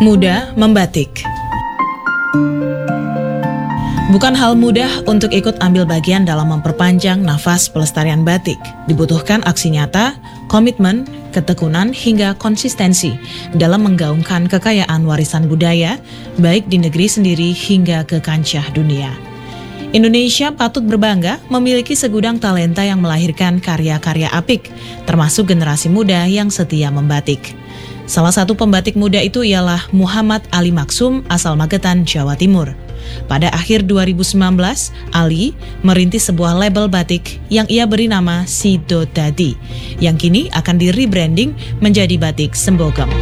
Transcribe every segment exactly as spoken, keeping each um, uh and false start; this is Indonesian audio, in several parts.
Muda membatik. Bukan hal mudah untuk ikut ambil bagian dalam memperpanjang nafas pelestarian batik. Dibutuhkan aksi nyata, komitmen, ketekunan, hingga konsistensi dalam menggaungkan kekayaan warisan budaya, baik di negeri sendiri hingga ke kancah dunia. Indonesia patut berbangga memiliki segudang talenta yang melahirkan karya-karya apik, termasuk generasi muda yang setia membatik. Salah satu pembatik muda itu ialah Muhammad Ali Maksum asal Magetan, Jawa Timur. Pada akhir dua ribu sembilan belas, Ali merintis sebuah label batik yang ia beri nama Sido Dadi, yang kini akan di-rebranding menjadi Batik Sembogem.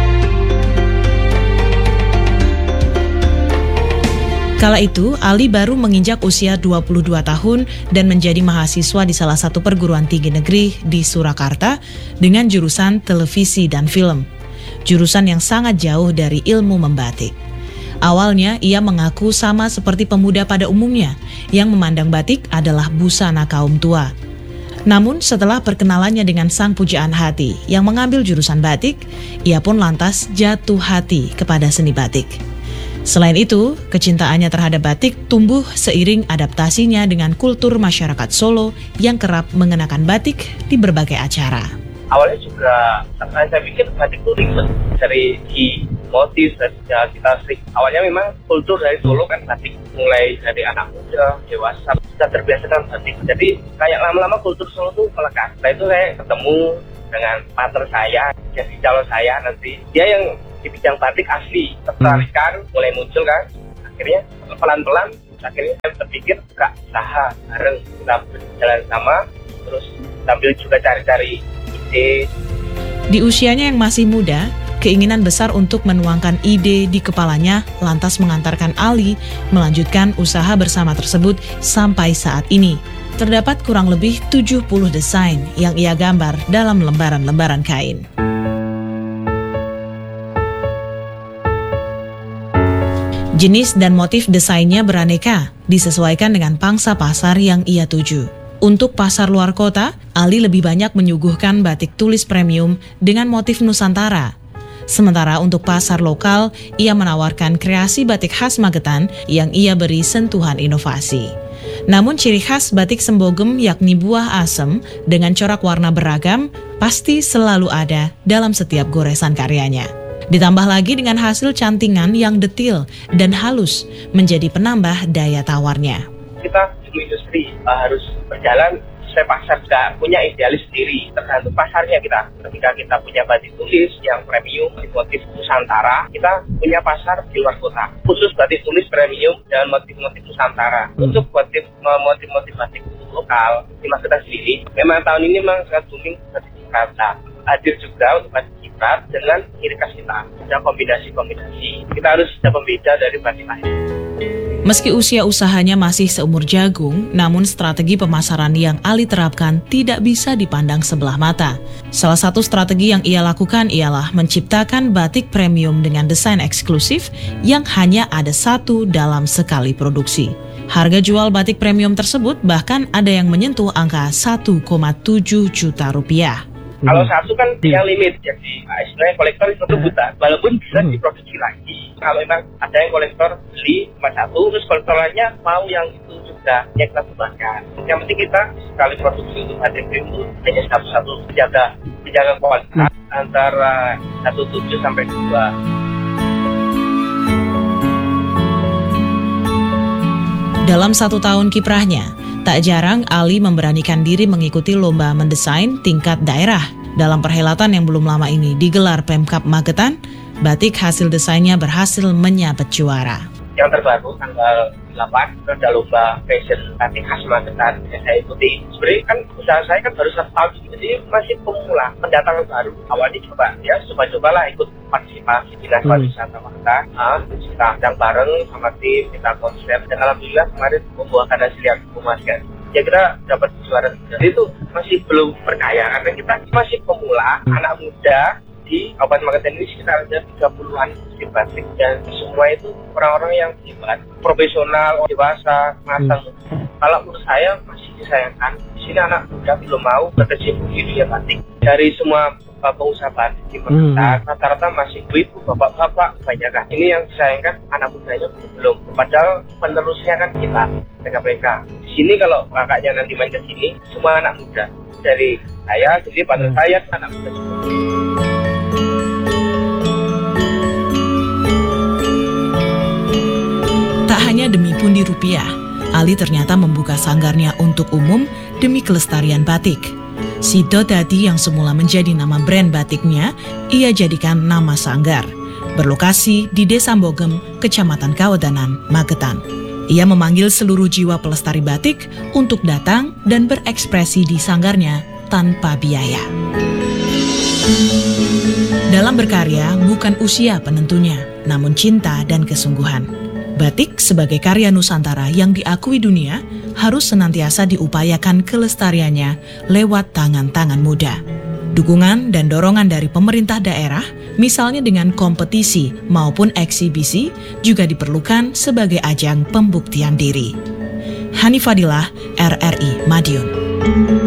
Kala itu, Ali baru menginjak usia dua puluh dua tahun dan menjadi mahasiswa di salah satu perguruan tinggi negeri di Surakarta dengan jurusan televisi dan film. Jurusan yang sangat jauh dari ilmu membatik. Awalnya, ia mengaku sama seperti pemuda pada umumnya yang memandang batik adalah busana kaum tua. Namun, setelah perkenalannya dengan sang pujaan hati yang mengambil jurusan batik, ia pun lantas jatuh hati kepada seni batik. Selain itu, kecintaannya terhadap batik tumbuh seiring adaptasinya dengan kultur masyarakat Solo yang kerap mengenakan batik di berbagai acara. Awalnya juga, saya pikir batik itu ribet dari segi motif, dari kita sering. Awalnya memang kultur dari Solo kan batik, mulai dari anak muda, dewasa, sudah terbiasa dengan batik. Jadi kayak lama-lama kultur Solo itu melekat. Setelah itu saya ketemu dengan partner saya, jadi calon saya nanti. Dia yang di bidang batik asli, tertarikan, mulai muncul kan. Akhirnya pelan-pelan, akhirnya saya terpikir buka usaha bareng, kita berjalan sama, terus sambil juga cari-cari ide. Di usianya yang masih muda, keinginan besar untuk menuangkan ide di kepalanya lantas mengantarkan Ali melanjutkan usaha bersama tersebut sampai saat ini. Terdapat kurang lebih tujuh puluh desain yang ia gambar dalam lembaran-lembaran kain. Jenis dan motif desainnya beraneka, disesuaikan dengan pangsa pasar yang ia tuju. Untuk pasar luar kota, Ali lebih banyak menyuguhkan batik tulis premium dengan motif Nusantara. Sementara untuk pasar lokal, ia menawarkan kreasi batik khas Magetan yang ia beri sentuhan inovasi. Namun ciri khas batik Sembogem yakni buah asem dengan corak warna beragam pasti selalu ada dalam setiap goresan karyanya. Ditambah lagi dengan hasil cantingan yang detil dan halus menjadi penambah daya tawarnya. Kita di industri uh, harus berjalan sesuai pasar, juga punya idealis sendiri tergantung pasarnya kita. Ketika kita punya batik tulis yang premium, motif Nusantara, kita punya pasar di luar kota. Khusus batik tulis premium dan motif-motif Nusantara. Hmm. Untuk motif motif-motif batik lokal di Magetan sendiri, memang tahun ini memang sangat booming batik Jakarta. Hadir juga untuk batik kita dengan ciri khas kita. Ada kombinasi-kombinasi. Kita harus bisa membeda dari batik lain. Meski usia usahanya masih seumur jagung, namun strategi pemasaran yang Ali terapkan tidak bisa dipandang sebelah mata. Salah satu strategi yang ia lakukan ialah menciptakan batik premium dengan desain eksklusif yang hanya ada satu dalam sekali produksi. Harga jual batik premium tersebut bahkan ada yang menyentuh angka satu koma tujuh juta rupiah. Kalau satu kan yang limit, jadi istilahnya kolektor itu buta, walaupun bisa diproduksi lagi. Kalau memang ada yang kolektor beli cuma satu, terus kolektor lainnya mau yang itu juga, yang kita kembangkan. Yang penting kita sekali produksi untuk batik itu hanya satu-satu, menjaga menjaga kualitas antara satu tujuh sampai dua. Dalam satu tahun kiprahnya, tak jarang Ali memberanikan diri mengikuti lomba mendesain tingkat daerah. Dalam perhelatan yang belum lama ini digelar Pemkab Magetan, batik hasil desainnya berhasil menyabet juara. Yang terbaru tanggal delapan ada lomba fashion batik khas Magetan yang saya ikuti. Sebenarnya kan usaha saya kan baru satu tahun, jadi masih pemula, pendatang baru. Awalnya coba ya coba-cobalah ikut partisipasi di Dinas Pariwisata Magetan. Nah, kita sedang bareng sama tim, kita konser, dan alhamdulillah kemarin membuahkan hasil yang memuaskan. Ya kita dapat juara. Jadi itu masih belum percaya karena kita masih pemula, anak muda. Di Kabupaten Magetan ini sekitar ada tiga puluhan di batik, dan semua itu orang-orang yang hebat, profesional, dewasa, matang. Hmm. Kalau menurut saya masih disayangkan. Di sini anak muda belum mau berkecimpung di dunia batik. Dari semua uh, pengusaha batik di Makassar, hmm. rata-rata masih ibu, bapak-bapak, banyak kan. Ini yang disayangkan anak mudanya belum. Padahal penerusnya kan kita, mereka-mereka. Di sini kalau kakaknya nanti main ke sini, semua anak muda. Dari saya, jadi pada hmm. saya anak muda semua. Tak hanya demi pundi rupiah, Ali ternyata membuka sanggarnya untuk umum demi kelestarian batik. Sido Dadi yang semula menjadi nama brand batiknya, ia jadikan nama sanggar. Berlokasi di Desa Mbogem, Kecamatan Kawedanan, Magetan. Ia memanggil seluruh jiwa pelestari batik untuk datang dan berekspresi di sanggarnya tanpa biaya. Dalam berkarya, bukan usia penentunya, namun cinta dan kesungguhan. Batik sebagai karya Nusantara yang diakui dunia harus senantiasa diupayakan kelestariannya lewat tangan-tangan muda. Dukungan dan dorongan dari pemerintah daerah, misalnya dengan kompetisi maupun eksibisi, juga diperlukan sebagai ajang pembuktian diri. Hani Fadilah, R R I Madiun.